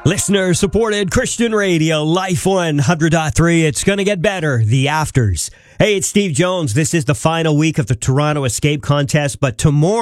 Listener supported Christian radio, Life 100.3. It's going to get better. The Afters. Hey, it's Steve Jones. This is the final week of the Toronto Escape Contest, but tomorrow